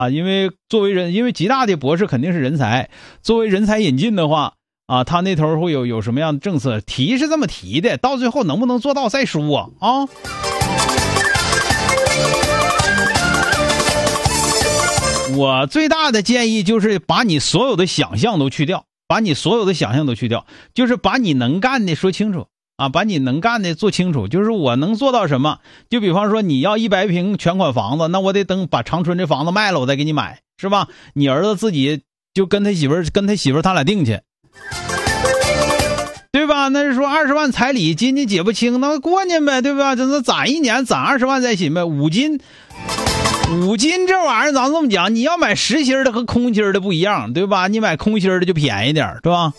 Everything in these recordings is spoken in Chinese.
啊，因为吉大的博士肯定是人才，作为人才引进的话啊，他那头会有什么样的政策？提是这么提的，到最后能不能做到再说啊。我最大的建议就是把你所有的想象都去掉，就是把你能干的说清楚啊，把你能干的做清楚，就是我能做到什么。就比方说你要100平全款房子，那我得等把长春这房子卖了我再给你买，是吧？你儿子自己就跟他媳妇儿他俩定去，对吧？那是说20万彩礼斤斤解不清，那过年呗，对吧？这攒1年攒20万再行呗。5斤这玩意儿咱这么讲，你要买实心的和空心的不一样，对吧？你买空心的就便宜点，对吧？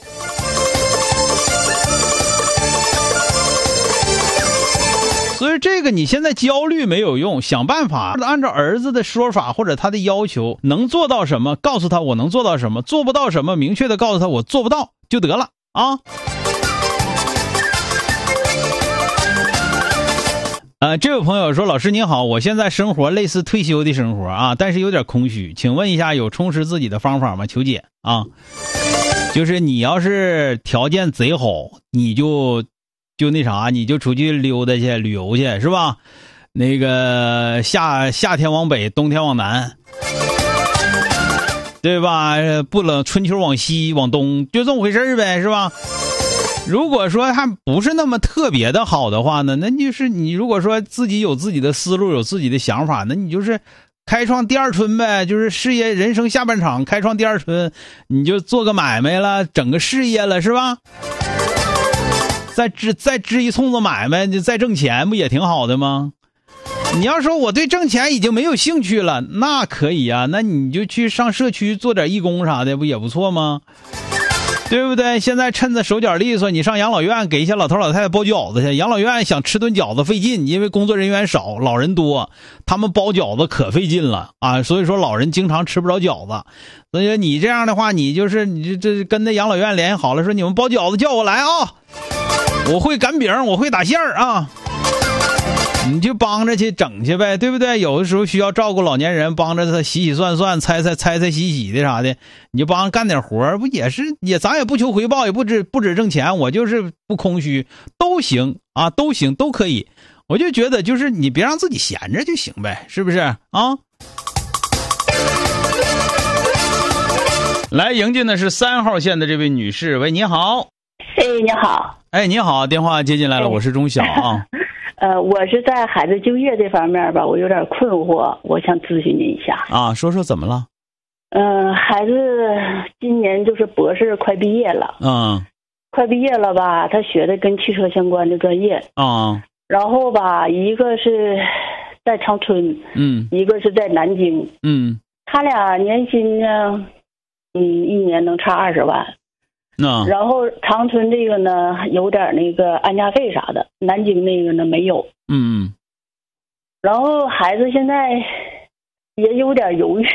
所以这个你现在焦虑没有用，想办法按照儿子的说法或者他的要求能做到什么，告诉他我能做到什么，做不到什么明确的告诉他我做不到就得了啊。这位朋友说，老师您好，我现在生活类似退休的生活啊，但是有点空虚，请问一下有充实自己的方法吗？求解啊。就是你要是条件贼好，你就那啥，你就出去溜达去旅游去，是吧？那个夏天往北，冬天往南，对吧？不冷，春秋往西往东，就这么回事呗，是吧？如果说还不是那么特别的好的话呢，那就是你如果说自己有自己的思路，有自己的想法，那你就是开创第二春呗，就是事业人生下半场开创第二春，你就做个买卖了，整个事业了，是吧？再支一冲子买卖，再挣钱不也挺好的吗？你要说我对挣钱已经没有兴趣了，那可以啊，那你就去上社区做点义工啥的，不也不错吗？对不对？现在趁着手脚利索，你上养老院给一些老头老太太包饺子去。养老院想吃顿饺子费劲，因为工作人员少，老人多，他们包饺子可费劲了啊。所以说老人经常吃不着饺子。所以说你这样的话，你这跟那养老院联系好了，说你们包饺子叫我来啊，我会擀饼，我会打馅儿啊。你就帮着去整去呗，对不对？有的时候需要照顾老年人，帮着他洗洗涮涮、猜洗洗的啥的，你就帮干点活，不也是咱也不求回报，也不止挣钱，我就是不空虚，都行啊，都行，都可以。我就觉得就是你别让自己闲着就行呗，是不是啊？来迎接的是3号线的这位女士，喂，你好。 哎，你好。 哎，你好，电话接进来了，我是钟晓啊。 我是在孩子就业这方面吧，我有点困惑，我想咨询您一下。 啊，说说怎么了？ 孩子今年就是博士快毕业了。快毕业了吧，他学的跟汽车相关的专业。然后吧，一个是在长春，一个是在南京。他俩年薪呢，一年能差20万。然后长春这个呢有点那个安家费啥的，南京那个呢没有。然后孩子现在也有点犹豫，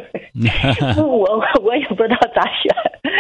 我也不知道咋选。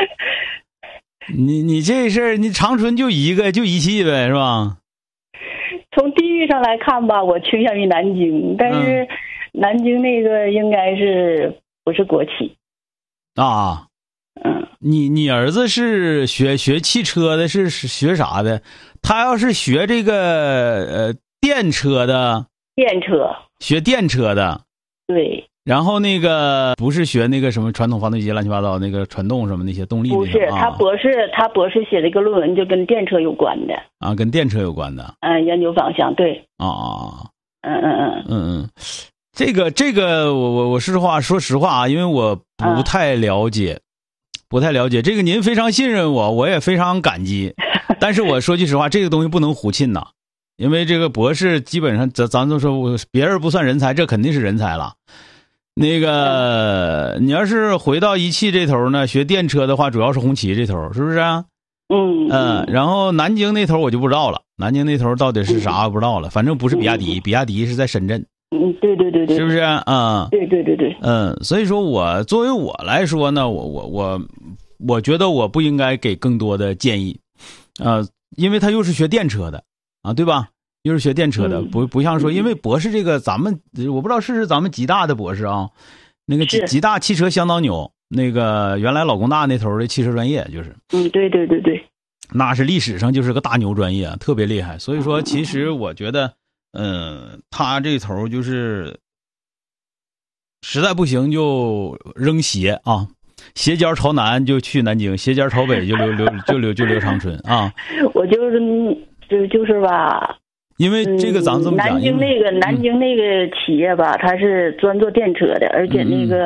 你这事儿，你长春就一汽呗，是吧？ 从地域上来看吧，我倾向于南京，但是南京那个应该是不是国企啊？你儿子是学汽车的，是学啥的？他要是学这个电车的，学电车的，对。然后那个不是学那个什么传统发动机乱七八糟那个传动什么那些动力， 不是，他博士写了一个论文，就跟电车有关的啊，跟电车有关的， 研究方向对这个我说实话啊，因为我不太了解这个，您非常信任我也非常感激。但是我说句实话，这个东西不能胡沁呐，因为这个博士基本上咱都说别人不算人才，这肯定是人才了。那个你要是回到一汽这头呢，学电车的话主要是红旗这头，是不是啊？然后南京那头我就不知道了，南京那头到底是啥不知道了，反正不是比亚迪，比亚迪是在深圳。 对， 是不是啊？ 对。 所以说作为我来说呢，我觉得我不应该给更多的建议，因为他又是学电车的啊，对吧？又是学电车的，不像说，因为博士这个我不知道是咱们吉大的博士啊， 那个吉大汽车相当牛，那个原来老工大那头的汽车专业就是。 对对对对。 那是历史上就是个大牛专业，特别厉害。所以说，其实我觉得，他这头就是实在不行就扔鞋啊，斜尖朝南就去南京，斜尖朝北就留长春啊。 我就是吧， 因为这个咱们这么讲， 南京那个企业吧，它是专做电车的，而且那个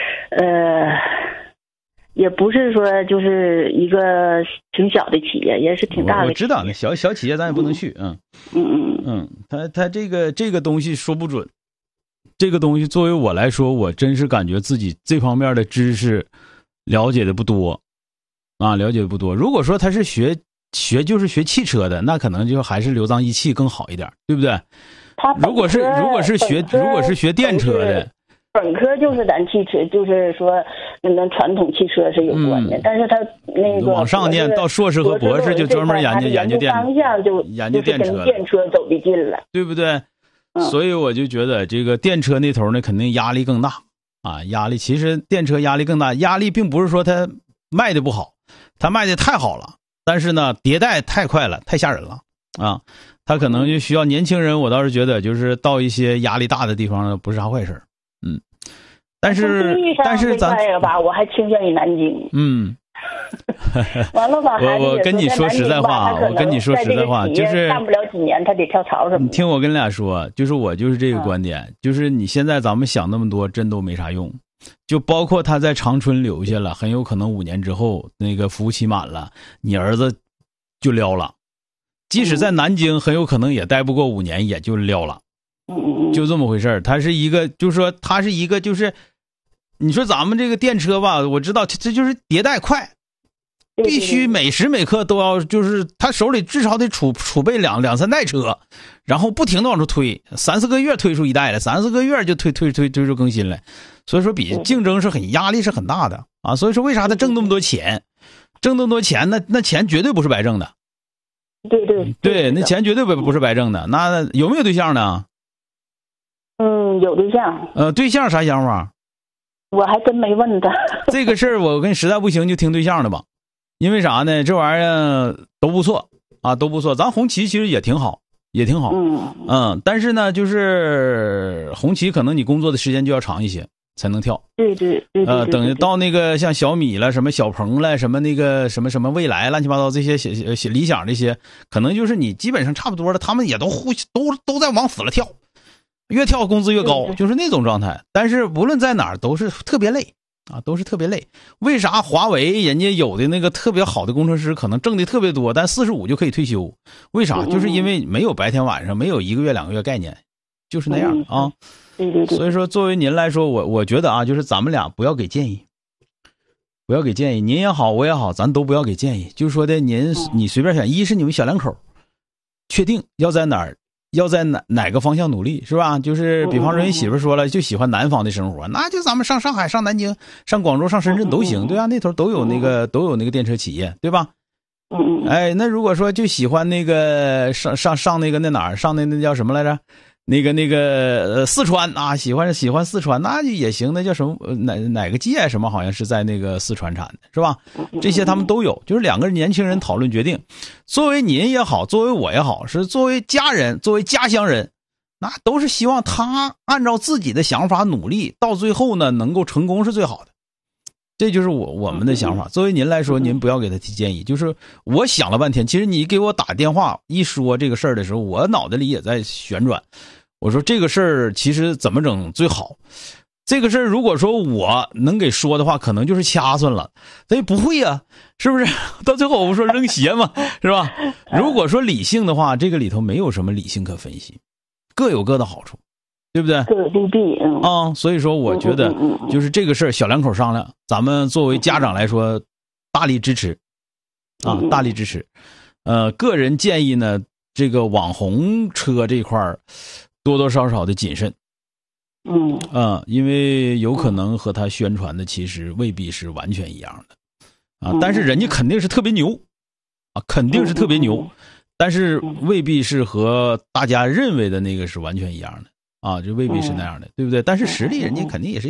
也不是说就是一个挺小的企业，也是挺大的。 我知道，那小企业咱也不能去，他这个东西说不准，这个东西作为我来说，我真是感觉自己这方面的知识了解的不多，了解的不多。如果说他是学汽车的，那可能就还是留脏一气更好一点，对不对？如果是学电车的。 本科就是咱汽车，就是说跟咱传统汽车是有关的，但是他那个往上念到硕士和博士就专门研究电方向就是跟电车走得近了， 对不对？所以我就觉得这个电车那头呢，肯定压力更大啊，其实电车压力更大，压力并不是说它卖的不好，它卖的太好了，但是呢迭代太快了，太吓人了啊，它可能就需要年轻人，我倒是觉得就是到一些压力大的地方呢，不是啥坏事。但是咱这个吧，我还倾向于南京。完了吧， 我跟你说实在话，就是干不了几年，他得跳槽什么的。 你听我跟你俩说，就是我就是这个观点，就是你现在咱们想那么多，真都没啥用。就包括他在长春留下了，很有可能5年之后那个服务期满了，你儿子就撩了。即使在南京，很有可能也待不过5年，也就撩了。就这么回事儿。它是一个，就是说它是一个，就是你说咱们这个电车吧，我知道这就是迭代快，必须每时每刻都要，就是他手里至少得储备两三代车，然后不停的往出推，3-4个月推出一代来，3-4个月就推出更新来。所以说比竞争是压力是很大的啊。所以说为啥他挣那么多钱，那钱绝对不是白挣的。对，那钱绝对不是白挣的。那有没有对象呢？ 有对象。 对象啥想法？ 我还真没问他。 这个事儿我跟你实在不行就听对象的吧，因为啥呢？这玩意儿都不错啊，都不错。咱红旗其实也挺好，但是呢，就是红旗可能你工作的时间就要长一些才能跳。 对。 等到那个像小米了、什么小鹏了、什么那个什么未来乱七八糟这些理想这些，可能就是你基本上差不多了，他们也都在往死了跳。越跳工资越高，就是那种状态。但是无论在哪儿都是特别累啊，都是特别累。为啥华为人家有的那个特别好的工程师可能挣的特别多，但45就可以退休？为啥？就是因为没有白天晚上，没有1个月2个月概念，就是那样啊。所以说，作为您来说，我觉得啊，就是咱们俩不要给建议，您也好，我也好，咱都不要给建议。就是说的，你随便选，一是你们小两口确定要在哪儿。要在哪个方向努力是吧？就是比方说你媳妇说了就喜欢南方的生活，那就咱们上上海、上南京、上广州、上深圳都行，对啊，那头都有那个电车企业，对吧？那如果说就喜欢那个上那个那哪儿上那叫什么来着？那个四川啊，喜欢四川，那就也行。那叫什么哪个界什么好像是在那个四川产的，是吧？这些他们都有，就是2个年轻人讨论决定。作为您也好，作为我也好，是作为家人，作为家乡人，那都是希望他按照自己的想法努力，到最后呢能够成功是最好的。这就是我们的想法。作为您来说，您不要给他提建议。就是我想了半天，其实你给我打电话一说这个事儿的时候，我脑袋里也在旋转。我说这个事儿其实怎么整最好？这个事儿如果说我能给说的话，可能就是掐算了。他不会呀，是不是？到最后我不说扔鞋嘛，是吧？如果说理性的话，这个里头没有什么理性可分析，各有各的好处，对不对？ 各有利弊啊。所以说我觉得就是这个事儿小两口商量，咱们作为家长来说大力支持啊，大力支持。个人建议呢，这个网红车这块儿多多少少的谨慎。因为有可能和他宣传的其实未必是完全一样的啊，但是人家肯定是特别牛啊，肯定是特别牛，但是未必是和大家认为的那个是完全一样的啊，这未必是那样的，对不对？但是实力人家肯定也是有，对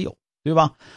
对吧？